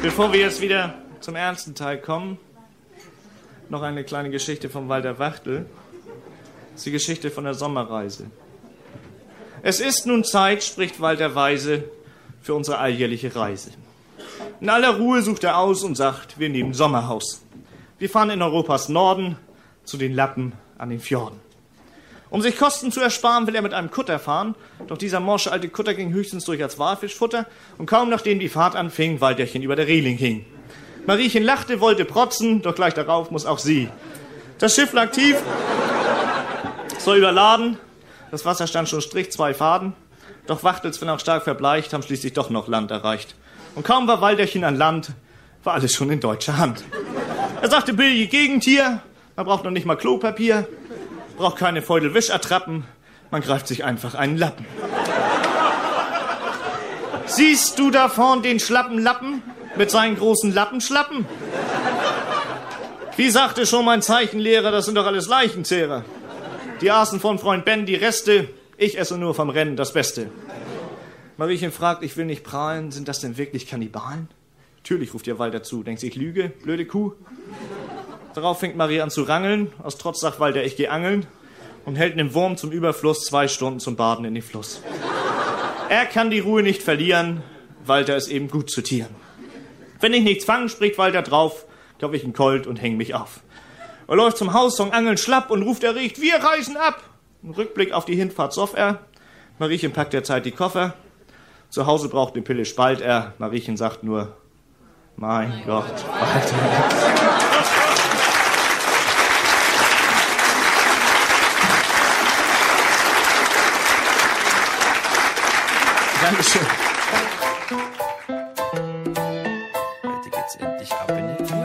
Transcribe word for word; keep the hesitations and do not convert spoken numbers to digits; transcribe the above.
Bevor wir jetzt wieder zum ernsten Teil kommen, noch eine kleine Geschichte von Walter Wachtel. Das ist die Geschichte von der Sommerreise. Es ist nun Zeit, spricht Walter weise, für unsere alljährliche Reise. In aller Ruhe sucht er aus und sagt, wir nehmen Sommerhaus. Wir fahren in Europas Norden zu den Lappen an den Fjorden. Um sich Kosten zu ersparen, will er mit einem Kutter fahren, doch dieser morsche alte Kutter ging höchstens durch als Walfischfutter und kaum nachdem die Fahrt anfing, Walterchen über der Reling hing. Mariechen lachte, wollte protzen, doch gleich darauf muss auch sie. Das Schiff lag tief, soll überladen, das Wasser stand schon strich zwei Faden, doch Wachtels, wenn auch stark verbleicht, haben schließlich doch noch Land erreicht. Und kaum war Walterchen an Land, war alles schon in deutscher Hand. Er sagte, billige Gegend hier, man braucht noch nicht mal Klopapier, braucht keine Feudelwisch-Attrappen, man greift sich einfach einen Lappen. Siehst du da vorn den schlappen Lappen mit seinen großen Lappenschlappen? Wie sagte schon mein Zeichenlehrer, das sind doch alles Leichenzehrer. Die aßen von Freund Ben die Reste, ich esse nur vom Rennen das Beste. Mariechen fragt, ich will nicht prahlen, sind das denn wirklich Kannibalen? Natürlich, ruft ihr Walter zu, denkt sich, ich lüge, blöde Kuh. Darauf fängt Marie an zu rangeln, aus Trotz sagt Walter, ich geh angeln und hält einen Wurm zum Überfluss zwei Stunden zum Baden in den Fluss. Er kann die Ruhe nicht verlieren, Walter ist eben gut zu Tieren. Wenn ich nichts fange, spricht Walter drauf, glaub ich einen Colt und häng mich auf. Er läuft zum Haussong, angeln schlapp und ruft erregt, wir reisen ab. Ein Rückblick auf die Hinfahrt soff er, Mariechen packt derzeit die Koffer, zu Hause braucht eine Pille Spalt er, Mariechen sagt nur, mein, mein Gott, Walter. Dankeschön. Heute geht's endlich ab in den Fjord.